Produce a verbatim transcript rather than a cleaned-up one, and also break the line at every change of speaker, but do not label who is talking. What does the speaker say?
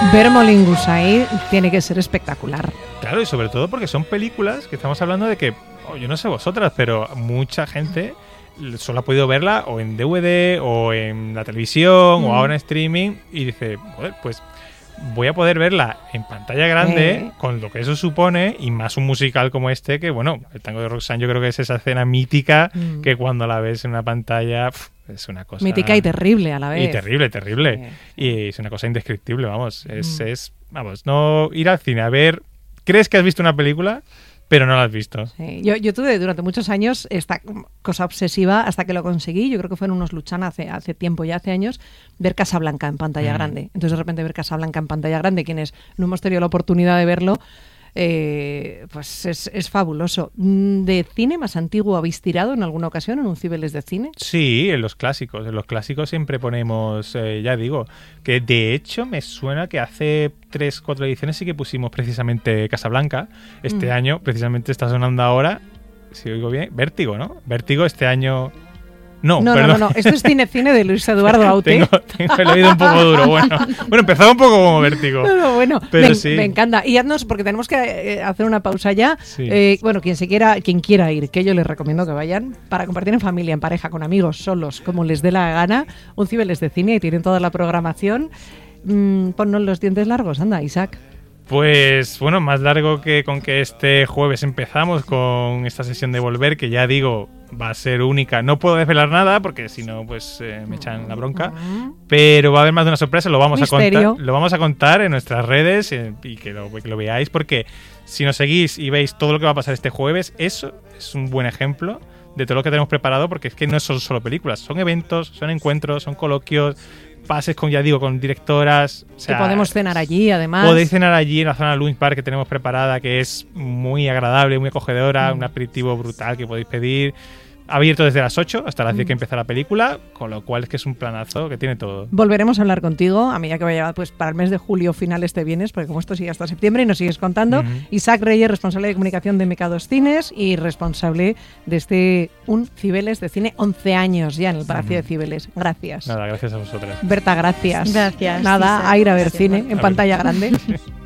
ver Moulin ahí tiene que ser espectacular.
Claro, y sobre todo porque son películas que estamos hablando de que, oh, yo no sé vosotras, pero mucha gente solo ha podido verla o en D V D o en la televisión mm. o ahora en streaming y dice, joder, pues voy a poder verla en pantalla grande eh. con lo que eso supone y más un musical como este que, bueno, el Tango de Roxanne yo creo que es esa escena mítica mm. que cuando la ves en una pantalla pff, es una cosa...
Mítica y terrible a la vez.
Y terrible, terrible. Eh. Y es una cosa indescriptible, vamos. Es, mm. es, vamos, no ir al cine a ver... Crees que has visto una película, pero no la has visto. Sí.
Yo, yo tuve durante muchos años esta cosa obsesiva hasta que lo conseguí. Yo creo que fue en unos Luchana hace, hace tiempo, ya hace años, ver Casablanca en pantalla mm. grande. Entonces de repente ver Casablanca en pantalla grande, quienes no hemos tenido la oportunidad de verlo, eh, pues es, es fabuloso. ¿De cine más antiguo habéis tirado en alguna ocasión en un Cibeles de cine?
Sí, en los clásicos. En los clásicos siempre ponemos, eh, ya digo, que de hecho me suena que hace tres, cuatro ediciones sí que pusimos precisamente Casablanca. Este mm. año, precisamente está sonando ahora, si oigo bien, Vértigo, ¿no? Vértigo este año... No,
no,
perdón.
no, no, no, esto es Cine Cine de Luis Eduardo Aute.
tengo, tengo el oído un poco duro, bueno. Bueno, empezaba un poco como Vértigo.
No, no, bueno,
pero
me,
sí.
me encanta. Y haznos, porque tenemos que eh, hacer una pausa ya.
Sí.
Eh, bueno, quien se quiera, quien quiera ir, que yo les recomiendo que vayan para compartir en familia, en pareja, con amigos, solos, como les dé la gana, un Cibeles de cine y tienen toda la programación. Mm, ponnos los dientes largos, anda, Isaac.
Pues bueno, más largo que con que este jueves empezamos con esta sesión de Volver, que ya digo, va a ser única. No puedo desvelar nada porque si no, pues eh, me echan la bronca. Pero va a haber más de una sorpresa, lo vamos, a contar, lo vamos a contar en nuestras redes eh, y que lo, que lo veáis, porque si nos seguís y veis todo lo que va a pasar este jueves, eso es un buen ejemplo de todo lo que tenemos preparado, porque es que no son solo películas, son eventos, son encuentros, son coloquios, pases con, ya digo, con directoras. O sea,
que podemos cenar allí, además.
Podéis cenar allí en la zona Lunch Bar que tenemos preparada, que es muy agradable, muy acogedora, mm. un aperitivo brutal que podéis pedir. Abierto desde las ocho hasta las diez mm. que empieza la película, con lo cual es que es un planazo que tiene todo.
Volveremos a hablar contigo a medida que vaya pues, para el mes de julio final este viernes, porque como esto sigue hasta septiembre y nos sigues contando. Mm-hmm. Isaac Reyes, responsable de comunicación de Mecados Cines y responsable de este Un Cibeles de Cine, once años ya en el Palacio mm-hmm. de Cibeles. Gracias.
Nada, gracias a vosotras.
Berta, gracias.
Gracias.
Nada,
Isaac,
a ir a ver
gracias,
cine
Marta.
en pantalla grande.